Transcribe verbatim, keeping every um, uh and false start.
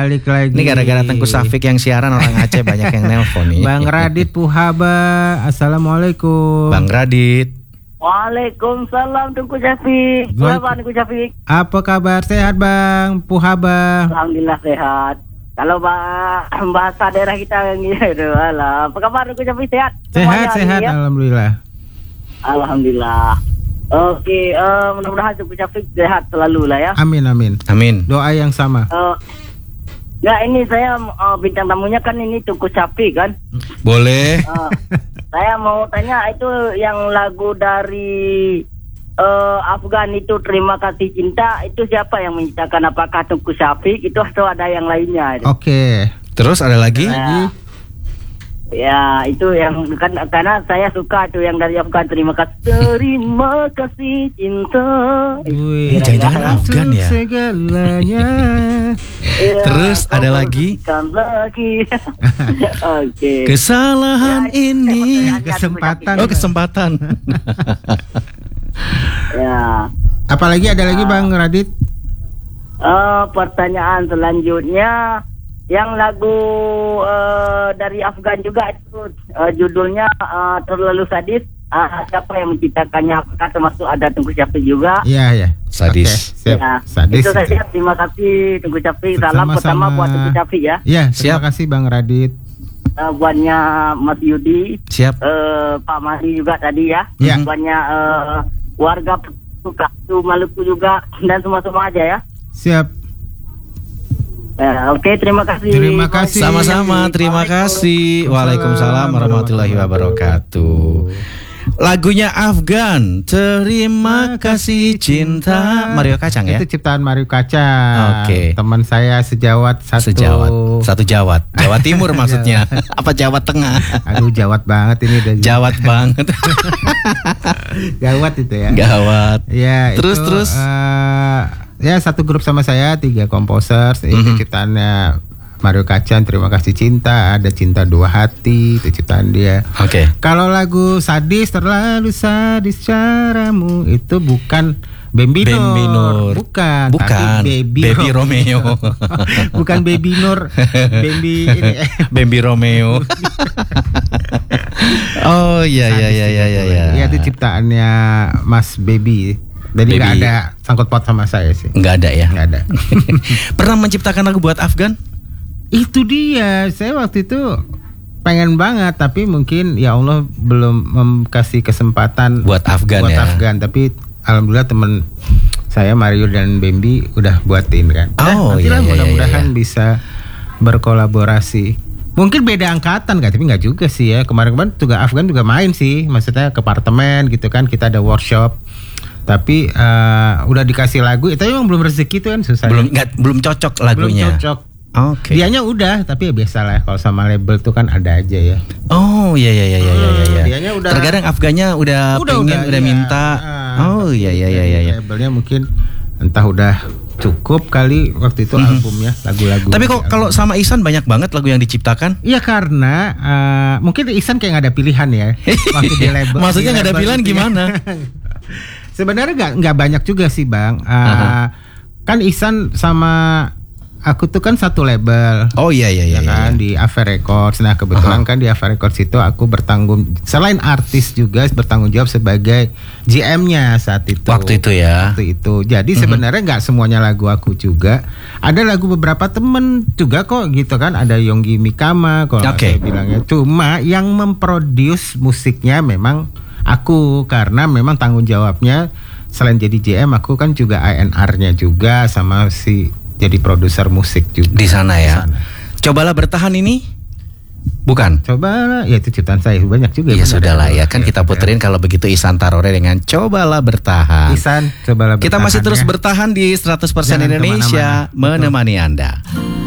balik lagi. Ini gara-gara Tengku Safik yang siaran orang Aceh banyak yang nelpon nih. Bang Radit Puhaba, assalamualaikum. Bang Radit. Waalaikumsalam Tengku Syafiq. Puhaba Tengku Syafiq. Apa kabar? Sehat Bang Puhaba? Alhamdulillah sehat. Kalau bah bahasa daerah kita yang gitu, alah. Apa kabar Tengku Syafiq, sehat? Sehat, sehat, ya? Alhamdulillah. Alhamdulillah. Oke, uh, mudah-mudahan Tengku Syafiq sehat selalu lah ya. Amin, amin. Amin. Doa yang sama. Uh, Ya ini saya uh, bintang tamunya kan ini Tengku Syafiq kan. Boleh. Uh, saya mau tanya itu yang lagu dari uh, Afgan itu Terima Kasih Cinta itu siapa yang menciptakan? Apakah Tengku Syafiq itu atau ada yang lainnya? Oke. Okay. Terus ada lagi? Nah, ya itu yang kan karena saya suka tuh yang dari Afgan Terima Kasih Terima Kasih Cinta. Wih, jangan-jangan Afgan ya. Segalanya. Ya, terus ada lagi? lagi. Oke. Okay. Kesalahan ya, ini kesempatan. Oh kesempatan. Ya. Apalagi ada lagi Bang Radit? Uh, pertanyaan selanjutnya yang lagu uh, dari Afgan juga itu uh, judulnya uh, Terlalu Sadis. Uh, siapa yang menciptakannya? Apakah termasuk ada Tengku Syafiq juga? Iya, iya. Sadis. Okay, ya, Sadis. Itu saja. Terima kasih Tengku Syafiq. Salam pertama buat Tengku Syafiq ya. Iya, terima kasih Bang Radit. Uh, buatnya Mas Yudi. Siap. Uh, Pak Madi juga tadi ya. Iya. Buatnya uh, warga Maluku juga dan semua-semua aja ya. Siap. Ya, Oke, okay, terima kasih. Terima kasih. Sama-sama, terima kasih. Waalaikumsalam warahmatullahi wabarakatuh. Lagunya Afgan, Terima Kasih Cinta, Mario Kacang ya? Itu ciptaan Mario Kacang. Oke. Okay. Teman saya sejawat satu. Sejawat, satu Jawat. Jawa Timur maksudnya. Apa Jawa Tengah? Aduh, Jawat banget ini udah. Jawat banget. Gawat itu ya. Gawat. Ya, terus itu, terus. Uh, ya satu grup sama saya, tiga komposer. Mm-hmm. Itu ciptaannya Mario Kacang, Terima Kasih Cinta. Ada Cinta Dua Hati, itu ciptaan dia. Oke. Okay. Kalau lagu Sadis, Terlalu Sadis Caramu, itu bukan Bambi Nur. Bukan. Bukan. Baby, Baby Romeo. Bukan Baby Nur. Bambi ini. Bambi Romeo. Oh iya iya iya iya iya. Ya itu ciptaannya Mas Baby. Jadi nggak ada sangkut paut sama saya sih. Nggak ada ya. Nggak ada. Pernah menciptakan lagu buat Afgan? Itu dia. Saya waktu itu pengen banget, tapi mungkin ya Allah belum kasih kesempatan buat Afgan buat ya. Afgan. Tapi alhamdulillah teman saya Mario dan Bambi udah buatin kan. Oh eh, iya, iya, mudah-mudahan iya, iya. bisa berkolaborasi. Mungkin beda angkatan kan, tapi nggak juga sih ya. Kemarin-kemarin juga Afgan juga main sih, maksudnya ke apartemen gitu kan, kita ada workshop. Tapi uh, udah dikasih lagu, itu emang belum rezeki tuh kan susah. Belum nggak belum cocok lagunya. Belum cocok. Oke. Okay. Dianya udah, tapi ya biasa lah kalau sama label tuh kan ada aja ya. Oh iya iya iya iya iya. iya. Dianya udah. Terkadang Afgannya udah, udah pengen udah, udah iya. minta. Ah, oh iya iya iya iya. Labelnya mungkin entah udah cukup kali waktu itu mm-hmm. albumnya lagu-lagu. Tapi kok kalau sama Ihsan banyak banget lagu yang diciptakan? Iya karena uh, mungkin Ihsan kayak nggak ada pilihan ya. Waktu di label. Maksudnya nggak ada pilihan gimana? Sebenarnya nggak nggak banyak juga sih Bang. Uh, uh-huh. Kan Ihsan sama aku tuh kan satu label. Oh iya iya iya. Ya kan iya. Di Ava Records. Nah kebetulan uh-huh. kan di Ava Records itu aku bertanggung selain artis juga bertanggung jawab sebagai G M-nya saat itu. Waktu itu ya. Waktu itu. Jadi uh-huh. sebenarnya nggak semuanya lagu aku juga. Ada lagu beberapa temen juga kok gitu kan. Ada Yonggi Mikama kalau okay. saya bilangnya. Cuma yang memproduce musiknya memang aku, karena memang tanggung jawabnya selain jadi J M aku kan juga A N R-nya juga sama si jadi produser musik juga di sana ya. Disana. Cobalah bertahan ini, bukan? Cobalah, ya itu ciptaan saya banyak juga. Ya sudahlah ya kan ya, kita puterin ya. Kalau begitu Ihsan Tarore dengan Cobalah Bertahan. Ihsan, cobalah bertahan. Kita masih terus ya. bertahan di seratus persen Jangan Indonesia kemana-mana. menemani Anda.